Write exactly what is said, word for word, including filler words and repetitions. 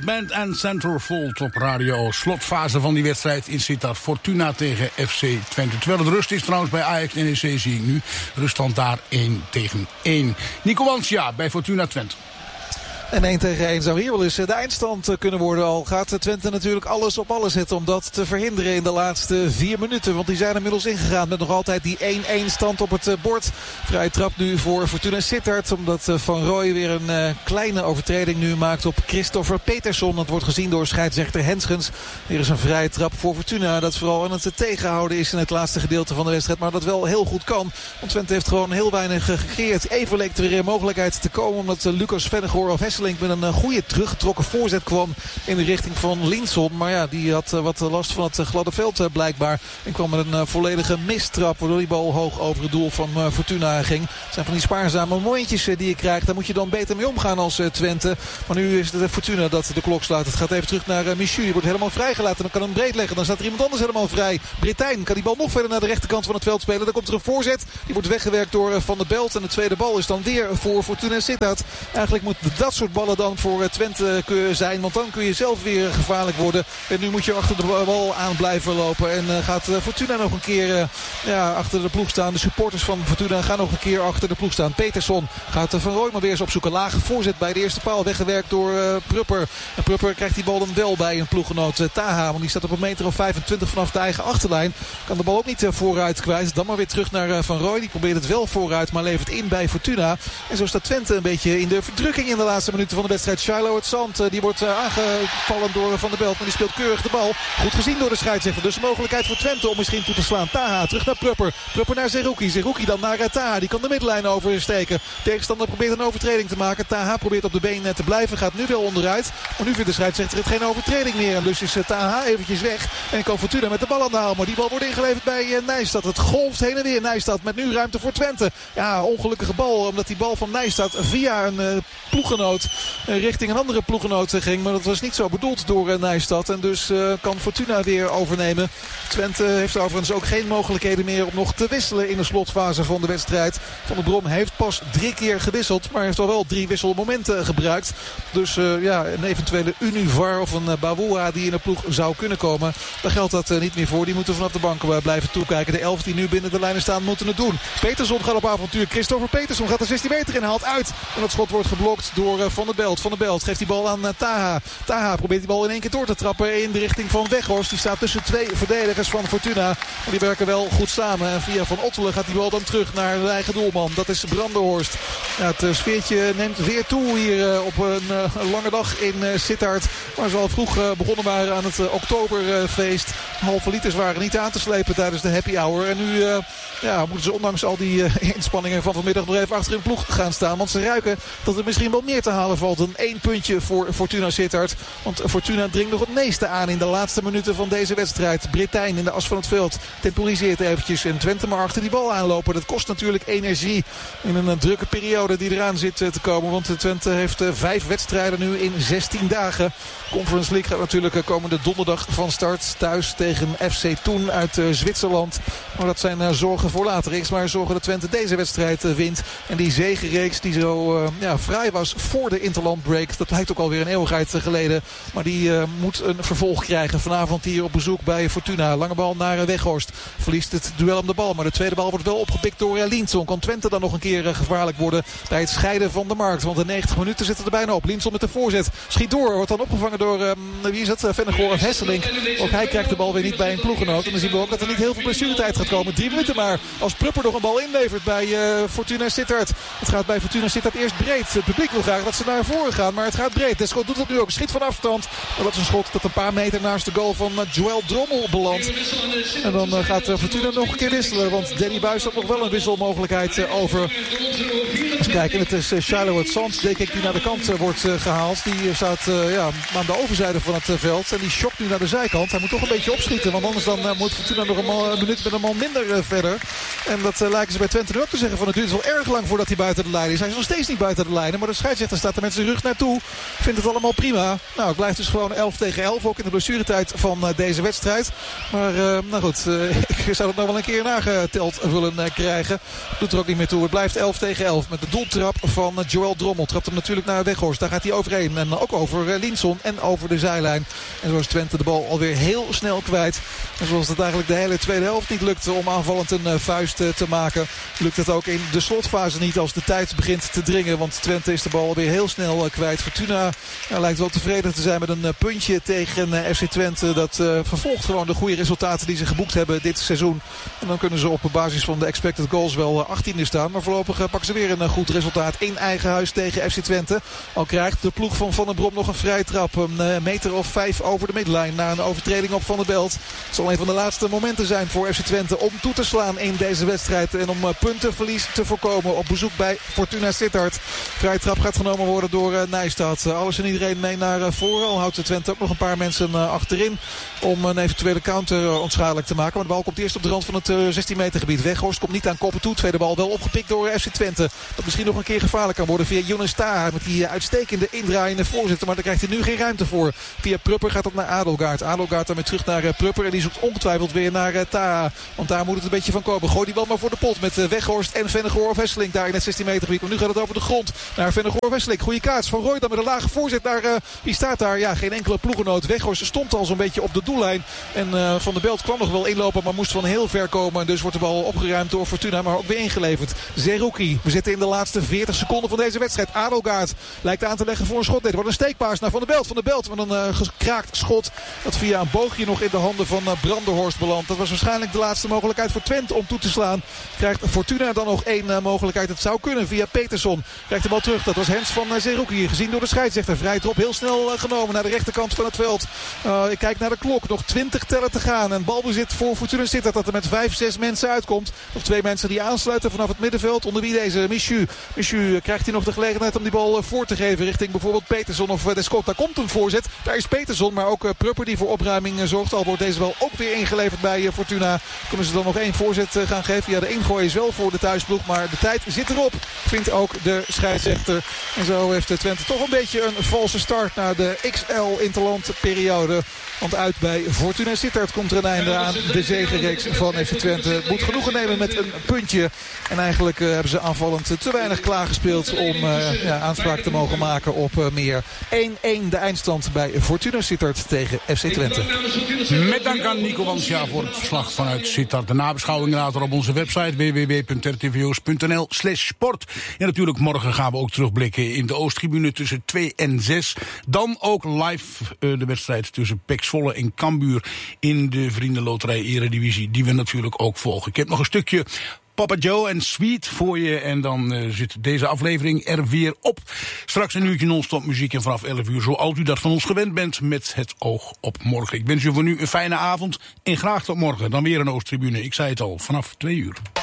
Band en Centerfold op radio. Slotfase van die wedstrijd in Sittard. Fortuna tegen F C Twente. Terwijl het rust is trouwens bij Ajax N E C, zie ik nu. Ruststand daar één tegen één. Nico Wansja bij Fortuna Twente. En één tegen één zou hier wel eens de eindstand kunnen worden. Al gaat Twente natuurlijk alles op alles zetten om dat te verhinderen in de laatste vier minuten. Want die zijn inmiddels ingegaan met nog altijd die één-één stand op het bord. Vrije trap nu voor Fortuna Sittard. Omdat Van Rooij weer een kleine overtreding nu maakt op Christopher Peterson. Dat wordt gezien door scheidsrechter Henschens. Weer is een vrije trap voor Fortuna. Dat vooral aan het tegenhouden is in het laatste gedeelte van de wedstrijd. Maar dat wel heel goed kan. Want Twente heeft gewoon heel weinig gecreëerd. Even leek er weer een mogelijkheid te komen. Omdat Lucas Vennegoor of Hesselink met een goede teruggetrokken voorzet kwam in de richting van Linson. Maar ja, die had wat last van het gladde veld blijkbaar. En kwam met een volledige mistrap. Waardoor die bal hoog over het doel van Fortuna ging. Het zijn van die spaarzame momentjes die je krijgt. Daar moet je dan beter mee omgaan als Twente. Maar nu is het Fortuna dat de klok slaat. Het gaat even terug naar Michu. Die wordt helemaal vrijgelaten. Dan kan hem breed leggen. Dan staat er iemand anders helemaal vrij. Britijn kan die bal nog verder naar de rechterkant van het veld spelen. Dan komt er een voorzet. Die wordt weggewerkt door Van der Belt. En de tweede bal is dan weer voor Fortuna Sittard. Eigenlijk moet dat soort ballen dan voor Twente zijn. Want dan kun je zelf weer gevaarlijk worden. En nu moet je achter de bal aan blijven lopen. En uh, gaat Fortuna nog een keer uh, ja, achter de ploeg staan. De supporters van Fortuna gaan nog een keer achter de ploeg staan. Peterson gaat uh, Van Rooij maar weer eens opzoeken. Lage voorzet bij de eerste paal. Weggewerkt door uh, Prupper. En Prupper krijgt die bal dan wel bij een ploeggenoot uh, Taha. Want die staat op een meter of vijfentwintig vanaf de eigen achterlijn. Kan de bal ook niet uh, vooruit kwijt. Dan maar weer terug naar uh, Van Rooij. Die probeert het wel vooruit. Maar levert in bij Fortuna. En zo staat Twente een beetje in de verdrukking in de laatste minuten van de wedstrijd. Shiloh het Zand, die wordt aangevallen door Van der Belt. Maar die speelt keurig de bal. Goed gezien door de scheidsrechter. Dus een mogelijkheid voor Twente om misschien toe te slaan. Taha terug naar Prupper. Prupper naar Zerouki. Zerouki dan naar Taha. Die kan de middenlijn oversteken. Tegenstander probeert een overtreding te maken. Taha probeert op de been te blijven. Gaat nu wel onderuit. Maar nu vindt de scheidsrechter het geen overtreding meer. En dus is Taha eventjes weg. En kan Fortuna met de bal aan de haal. Maar die bal wordt ingeleverd bij Nijstad. Het golft heen en weer. Nijstad met nu ruimte voor Twente. Ja, ongelukkige bal. Omdat die bal van Nijstad via een uh, ploeggenoot uh, richting een andere ploeggenoot ging. Maar dat was niet zo bedoeld door uh, Nijstad. En dus uh, kan Fortuna weer overnemen. Twente heeft overigens ook geen mogelijkheden meer om nog te wisselen in de slotfase van de wedstrijd. Van der Brom heeft pas drie keer gewisseld. Maar heeft al wel drie wisselmomenten gebruikt. Dus uh, ja, een eventuele Univar of een uh, Bawoa die in de ploeg zou kunnen komen. Daar geldt dat uh, niet meer voor. Die moeten vanaf de bank uh, blijven toekijken. De elf die nu binnen de lijnen staan moeten het doen. Peterson gaat op avontuur. Christopher Peterson gaat de zestien meter in, haalt uit. En dat schot wordt geblokt door uh, Van der Belt. Van der Belt geeft die bal aan uh, Taha. Taha probeert die bal in één keer door te trappen in de richting van Weghorst. Die staat tussen twee verdedigers van Fortuna. Maar die werken wel goed samen. En via Van Ottelen gaat die bal dan terug naar de eigen doelman. Dat is Brandenhorst. Ja, het uh, sfeertje neemt weer toe hier uh, op een, uh, een lange dag in uh, Sittard. Waar ze al vroeg uh, begonnen waren aan het uh, oktoberfeest. Halve liters waren niet aan te slepen tijdens de happy hour. En nu uh, ja, moeten ze ondanks al die uh, inspanningen van vanmiddag nog even achter hun ploeg gaan staan. Want ze ruiken dat er misschien wel meer te halen valt. Een één puntje voor Fortuna Sittard. Want Fortuna dringt nog het meeste aan in de laatste minuten van deze wedstrijd. Britijn in de as van het veld temporiseert eventjes. En Twente maar achter die bal aanlopen. Dat kost natuurlijk energie in een uh, drukke periode die eraan zit uh, te komen. Want Twente heeft uh, vijf wedstrijden nu in zestien dagen. Conference League gaat natuurlijk uh, komende donderdag van start. Thuis tegen F C Thun uit uh, Zwitserland. Maar dat zijn uh, zorgen voor later. Eerst maar zorgen dat Twente deze wedstrijd uh, wint. En die zegenreeks die zo uh, ja, vrij was voor de interlandbreak. Dat lijkt ook alweer een eeuwigheid uh, geleden. Maar die uh, moet een vervolg krijgen. Vanavond hier op bezoek bij Fortuna. Lange bal naar uh, Weghorst. Verliest het duel om de bal. Maar de tweede bal wordt wel opgepikt door uh, Linson. Kan Twente dan nog een keer uh, gevaarlijk worden bij het scheiden van de markt. Want de negentig minuten zitten er bijna op. Linson met de voorzet. Schiet door. Wordt dan opgevangen door uh, wie is het? Uh, Vennegoor of Hesselink. Ook hij krijgt de bal weer niet bij een ploeggenoot. En dan zien we ook dat er niet heel veel blessuretijd gaat komen. Drie minuten maar. Als Prupper nog een bal inlevert bij uh, Fortuna Sittard. Het gaat bij Fortuna Sittard eerst breed. Het publiek wil graag dat ze naar voren gaan. Maar het gaat breed. De schot doet het nu ook. Schiet van afstand. Maar dat is een schot dat een paar meter naast de goal van uh, Joël Drommel belandt. En dan uh, gaat uh, Fortuna nog een keer wisselen. Want Danny Buis had nog wel een wisselmogelijkheid uh, over. Eens kijken. Het is uh, Shiloh het Zand. Denk ik die naar de kant uh, wordt uh, gehaald. Die uh, staat uh, ja, aan de overzijde van het uh, veld. En die shokt nu naar de zijkant. Hij moet toch een beetje opschieten. Want anders dan uh, moet Fortuna nog een, man, een minuut met een man minder uh, verder. En dat uh, lijken ze bij Twente nu ook te zeggen. Van het duurt wel erg lang voordat hij buiten de lijn is. Hij is nog steeds niet buiten de lijn. Maar de scheidsrechter staat er met zijn rug naartoe. Vindt het allemaal prima. Nou, het blijft dus gewoon elf tegen elf. Ook in de blessuretijd van uh, deze wedstrijd. Maar uh, nou goed, uh, ik zou het nog wel een keer nageteld willen uh, krijgen. Doet er ook niet meer toe. Het blijft elf tegen elf. Met de doeltrap van uh, Joël Drommel. Trapt hem natuurlijk naar Weghorst. Daar gaat hij overheen. En uh, ook over uh, Linson en over de zijlijn. En zo is Twente de bal alweer heel snel kwijt. En zoals het eigenlijk de hele tweede helft niet lukte om aanvallend een uh, vuist uh, te maken, lukt het ook in de slotfase niet als de tijd begint te dringen. Want Twente is de bal alweer heel snel uh, kwijt. Fortuna uh, lijkt wel tevreden te zijn met een uh, puntje tegen uh, F C Twente. Dat uh, vervolgt gewoon de goede resultaten die ze geboekt hebben dit seizoen. En dan kunnen ze op basis van de expected goals wel uh, achttiende staan. Maar voorlopig uh, pakken ze weer een uh, goed resultaat in eigen huis tegen F C Twente. Al krijgt de ploeg van Van den Brom nog een vrije trap. Een uh, meter of vijf over de middenlijn na een overtreding op Van der Belt. Het zal een van de laatste momenten zijn voor F C Twente om toe te slaan in deze wedstrijd. En om uh, puntenverlies te voorkomen op bezoek bij Fortuna Sittard. Vrije trap gaat genomen worden door uh, Nijstad. Uh, alles en iedereen mee naar uh, voren. Al houdt de Twente ook nog een paar mensen uh, achterin om een eventuele counter uh, onschadelijk te maken. Maar de bal komt eerst op de rand van het uh, zestien meter gebied. Weghorst komt niet aan koppen toe. Tweede bal wel opgepikt door F C Twente. Dat misschien nog een keer gevaarlijk kan worden via Younes Taha. Met die uh, uitstekende indraaiende voorzitter. Maar daar krijgt hij nu geen ruimte voor. Via Prupper gaat het naar Adelgaard. Adelgaard dan weer terug naar uh, Prupper. En die zoekt ongetwijfeld weer naar uh, Taha. Want daar moet het een beetje van komen. Gooi die bal maar voor de pot met uh, Weghorst en Vennegoor of Wesseling daar in het zestien meter gebied. Maar nu gaat het over de grond naar Vennegoor of Wesseling. Goeie kaats van Roy dan met een lage voorzet naar... Uh, wie staat daar? Ja, geen enkele ploegenoot. Weghorst stond al zo'n beetje op de doellijn. En uh, Van der Belt kwam nog wel inlopen, maar moest van heel ver komen. En dus wordt de bal opgeruimd door Fortuna, maar ook weer ingeleverd. Zerouki. We zitten in de laatste veertig seconden van deze wedstrijd. Adelgaard lijkt aan te leggen voor een schot. Nee, er wordt een steekpaas naar Van der Belt. Van der Belt met een uh, gekraakt schot. Dat via een boogje nog in de handen van uh, Brandenhorst belandt. Dat was waarschijnlijk de laatste mogelijkheid voor Twente om toe te slaan. Krijgt Fortuna dan nog één uh, mogelijkheid. Het zou kunnen via Peterson. Krijgt de bal terug. Dat was Hens van uh, Zerouki. Gezien door de scheidsrechter. Vrij erop heel snel uh, genomen naar de rechterkant van het veld. Uh, ik kijk naar de klok. Nog twintig tellen te gaan. En balbezit voor Fortuna Sittard dat er met vijf, zes mensen uitkomt. Nog twee mensen die aansluiten vanaf het middenveld. Onder wie deze Michu. Michu krijgt hij nog de gelegenheid om die bal uh, voor te geven richting bijvoorbeeld Peterson of uh, Descott. Daar komt een voorzet. Daar is Peterson. Maar ook uh, Prupper die voor opruiming uh, zorgt. Al wordt deze wel ook weer ingeleverd bij uh, Fortuna. Kunnen ze dan nog één voorzet uh, gaan geven. Ja, de ingooi is wel voor de thuisploeg. Maar de tijd zit erop. Vindt ook de scheidsrechter. En zo heeft uh, Twente toch een beetje een valse start naar de X L Interland periode. Want uit bij Fortuna Sittard komt er een einde aan de zegenreeks van F C Twente. Moet genoegen nemen met een puntje. En eigenlijk uh, hebben ze aanvallend te weinig klaargespeeld om uh, ja, aanspraak te mogen maken op uh, meer. één-één de eindstand bij Fortuna Sittard tegen F C Twente. Met dank aan Nico Wansja voor het verslag vanuit Sittard. De nabeschouwing later op onze website w w w punt r t v o s punt n l slash sport. En natuurlijk morgen gaan we ook terugblikken in de Oosttribune tussen twee en zes. Dan ook live uh, de wedstrijd tussen P E C Zwolle en Cambuur in de Vriendenloterij Eredivisie. Die we natuurlijk ook volgen. Ik heb nog een stukje Papa Joe en Sweet voor je. En dan uh, zit deze aflevering er weer op. Straks een uurtje non-stop muziek en vanaf elf uur zoals u dat van ons gewend bent met het oog op morgen. Ik wens u voor nu een fijne avond en graag tot morgen. Dan weer een Oosttribune. Ik zei het al, vanaf twee uur.